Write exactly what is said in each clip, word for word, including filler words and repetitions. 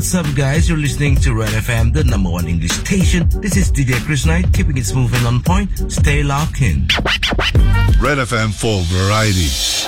What's up, guys? You're listening to Red F M, the number one English station. This is D J Chris Knight, keeping it smooth and on point. Stay locked in. Red F M for variety.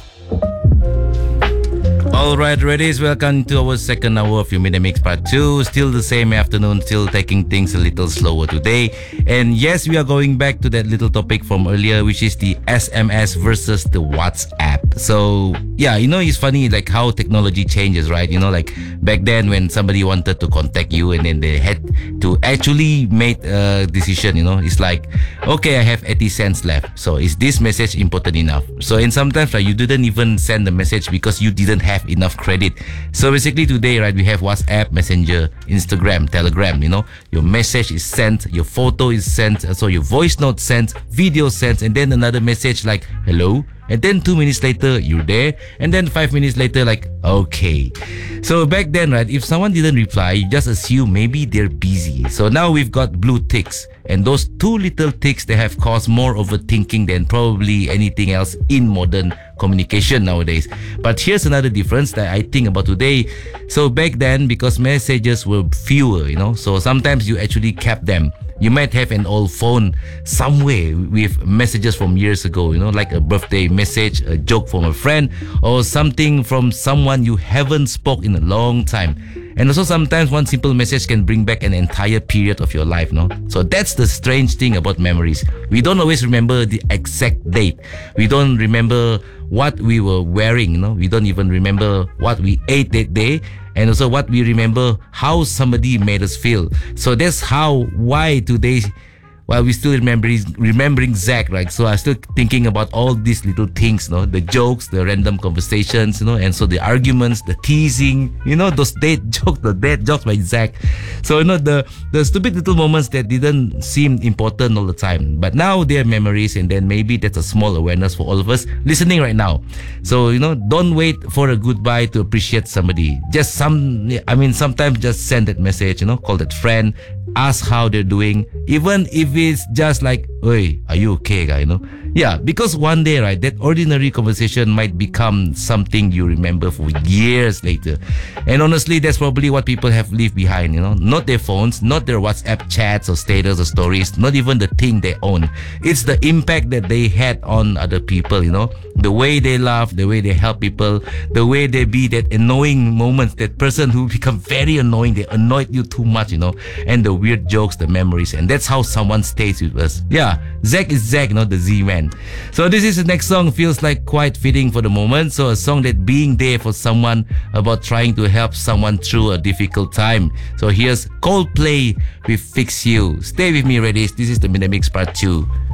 Alright, Reddies, welcome to our second hour of Your Minute Mix Part two. Still the same afternoon, still taking things a little slower today. And yes, we are going back to that little topic from earlier, which is the S M S versus the WhatsApp. So, yeah, you know, it's funny like how technology changes, right? You know, like back then when somebody wanted to contact you and then they had to actually make a decision, you know, it's like, okay, I have eighty cents left. So, is this message important enough? So, and sometimes like, you didn't even send the message because you didn't have enough credit. So basically today, right, we have WhatsApp, Messenger, Instagram, Telegram, you know, your message is sent, your photo is sent, so your voice note sent, video sent, and then another message like, hello, and then two minutes later, you're there, and then five minutes later, like, okay. So back then, right, if someone didn't reply, you just assume maybe they're busy. So now we've got blue ticks, and those two little ticks, they have caused more overthinking than probably anything else in modern communication nowadays. But here's another difference that I think about today. So back then, because messages were fewer, you know, so sometimes you actually kept them. You might have an old phone somewhere with messages from years ago, you know, like a birthday message, a joke from a friend, or something from someone you haven't spoke in a long time. And also sometimes one simple message can bring back an entire period of your life, no? So that's the strange thing about memories. We don't always remember the exact date. We don't remember what we were wearing, you know? We don't even remember what we ate that day. And also what we remember, how somebody made us feel. So that's how, why today, while we still remembering remembering Zach, right? So I'm still thinking about all these little things, you know, the jokes, the random conversations, you know, and so the arguments, the teasing, you know, those date jokes, the date jokes by Zach. So, you know, the, the stupid little moments that didn't seem important all the time. But now they're memories, and then maybe that's a small awareness for all of us listening right now. So, you know, don't wait for a goodbye to appreciate somebody. Just some, I mean, sometimes just send that message, you know, call that friend, ask how they're doing, even if it's just like, "Oi, are you okay, guy?" You know, yeah, because one day, right, that ordinary conversation might become something you remember for years later. And honestly, that's probably what people have left behind, you know, not their phones, not their WhatsApp chats or status or stories, not even the thing they own. It's the impact that they had on other people, you know, the way they laugh, the way they help people, the way they be that annoying moments, that person who become very annoying, they annoyed you too much, you know, and the weird jokes, the memories, and that's how someone stays with us. Yeah, Zach is Zach, not the Z-Man. So this is the next song, feels like quite fitting for the moment. So a song that being there for someone, about trying to help someone through a difficult time. So here's Coldplay with Fix You. Stay with me, Reddies. This is the Minute Mix Part two.